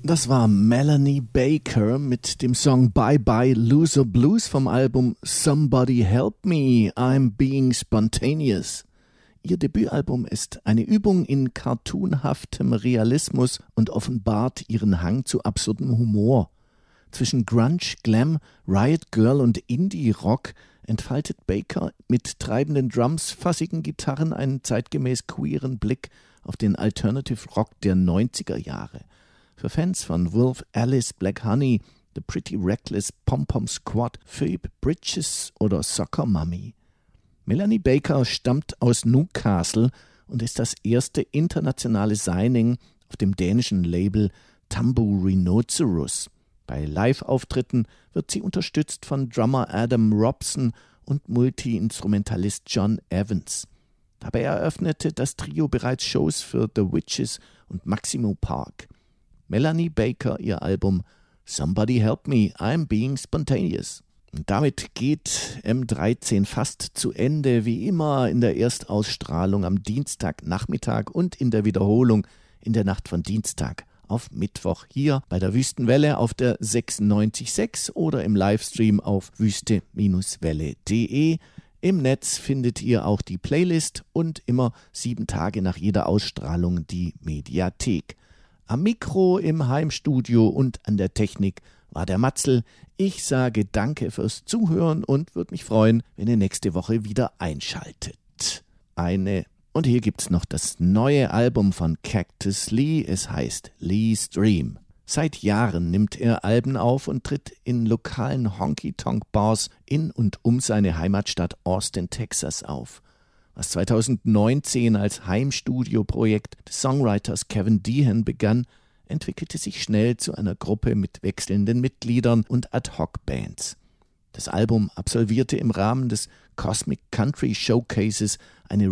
Das war Melanie Baker mit dem Song Bye Bye Loser Blues vom Album Somebody Help Me, I'm Being Spontaneous. Ihr Debütalbum ist eine Übung in cartoonhaftem Realismus und offenbart ihren Hang zu absurdem Humor. Zwischen Grunge, Glam, Riot Girl und Indie-Rock entfaltet Baker mit treibenden Drums, fassigen Gitarren einen zeitgemäß queeren Blick auf den Alternative Rock der 90er Jahre. Für Fans von Wolf Alice, Black Honey, The Pretty Reckless, Pom Pom Squad, Phoebe Bridges oder Soccer Mommy. Melanie Baker stammt aus Newcastle und ist das erste internationale Signing auf dem dänischen Label Tambourinosaurus. Bei Live-Auftritten wird sie unterstützt von Drummer Adam Robson und Multi-Instrumentalist John Evans. Dabei eröffnete das Trio bereits Shows für The Witches und Maximo Park. Melanie Baker, ihr Album Somebody Help Me, I'm Being Spontaneous. Und damit geht M13 fast zu Ende, wie immer in der Erstausstrahlung am Dienstagnachmittag und in der Wiederholung in der Nacht von Dienstag auf Mittwoch hier bei der Wüstenwelle auf der 96.6 oder im Livestream auf wüste-welle.de. Im Netz findet ihr auch die Playlist und immer 7 Tage nach jeder Ausstrahlung die Mediathek. Am Mikro, im Heimstudio und an der Technik war der Matzel. Ich sage danke fürs Zuhören und würde mich freuen, wenn ihr nächste Woche wieder einschaltet. Und hier gibt's noch das neue Album von Cactus Lee. Es heißt Lee's Dream. Seit Jahren nimmt er Alben auf und tritt in lokalen Honky-Tonk-Bars in und um seine Heimatstadt Austin, Texas auf. Was 2019 als Heimstudioprojekt des Songwriters Kevin Dehan begann, entwickelte sich schnell zu einer Gruppe mit wechselnden Mitgliedern und Ad-Hoc-Bands. Das Album absolvierte im Rahmen des Cosmic Country Showcases eine